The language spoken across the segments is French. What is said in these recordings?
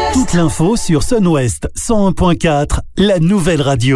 Toute l'info sur Sun-Ouest 101.4, la nouvelle radio.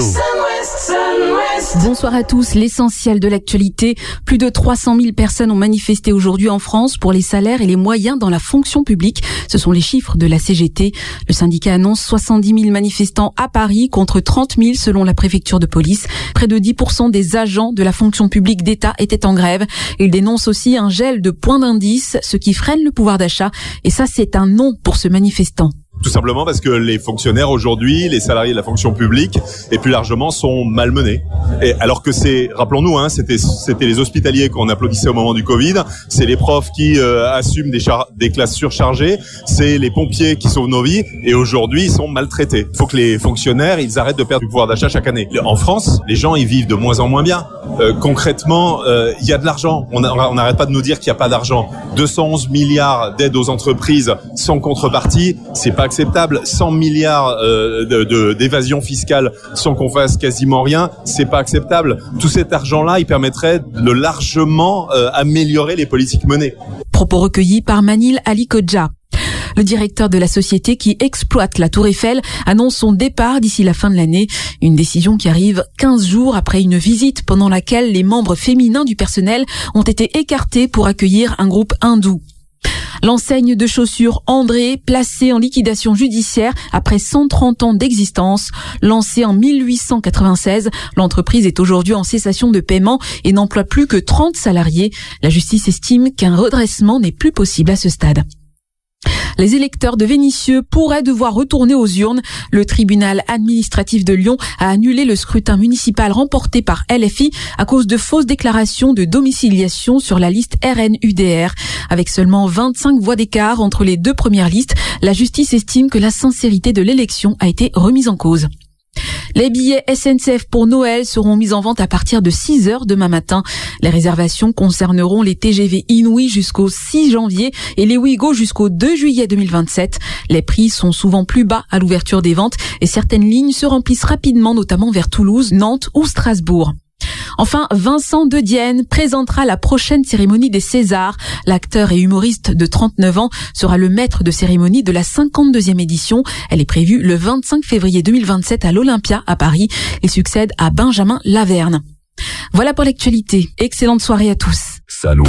Bonsoir à tous. L'essentiel de l'actualité. Plus de 300 000 personnes ont manifesté aujourd'hui en France pour les salaires et les moyens dans la fonction publique. Ce sont les chiffres de la CGT. Le syndicat annonce 70 000 manifestants à Paris contre 30 000 selon la préfecture de police. Près de 10% des agents de la fonction publique d'État étaient en grève. Il dénonce aussi un gel de points d'indice, ce qui freine le pouvoir d'achat. Et ça, c'est un non pour ce manifestant. Tout simplement parce que les fonctionnaires aujourd'hui, les salariés de la fonction publique, et plus largement, sont malmenés. Et alors que rappelons-nous, c'était les hospitaliers qu'on applaudissait au moment du Covid, c'est les profs qui assument des classes surchargées, c'est les pompiers qui sauvent nos vies, et aujourd'hui, ils sont maltraités. Il faut que les fonctionnaires, ils arrêtent de perdre du pouvoir d'achat chaque année. En France, les gens, ils vivent de moins en moins bien. Concrètement, il y a de l'argent. On n'arrête pas de nous dire qu'il n'y a pas d'argent. 211 milliards d'aides aux entreprises sans contrepartie, c'est pas acceptable. 100 milliards d'évasion fiscale sans qu'on fasse quasiment rien, c'est pas acceptable. Tout cet argent-là, il permettrait de largement améliorer les politiques menées. Propos recueillis par Manil Ali Kodja. Le directeur de la société qui exploite la Tour Eiffel annonce son départ d'ici la fin de l'année. Une décision qui arrive 15 jours après une visite pendant laquelle les membres féminins du personnel ont été écartés pour accueillir un groupe hindou. L'enseigne de chaussures André, placée en liquidation judiciaire après 130 ans d'existence. Lancée en 1896, l'entreprise est aujourd'hui en cessation de paiement et n'emploie plus que 30 salariés. La justice estime qu'un redressement n'est plus possible à ce stade. Les électeurs de Vénissieux pourraient devoir retourner aux urnes. Le tribunal administratif de Lyon a annulé le scrutin municipal remporté par LFI à cause de fausses déclarations de domiciliation sur la liste RN-UDR. Avec seulement 25 voix d'écart entre les deux premières listes, la justice estime que la sincérité de l'élection a été remise en cause. Les billets SNCF pour Noël seront mis en vente à partir de 6h demain matin. Les réservations concerneront les TGV Inouï jusqu'au 6 janvier et les Ouigo jusqu'au 2 juillet 2027. Les prix sont souvent plus bas à l'ouverture des ventes et certaines lignes se remplissent rapidement, notamment vers Toulouse, Nantes ou Strasbourg. Enfin, Vincent De Dienne présentera la prochaine cérémonie des Césars. L'acteur et humoriste de 39 ans sera le maître de cérémonie de la 52e édition. Elle est prévue le 25 février 2027 à l'Olympia à Paris. Il succède à Benjamin Laverne. Voilà pour l'actualité. Excellente soirée à tous. Salut.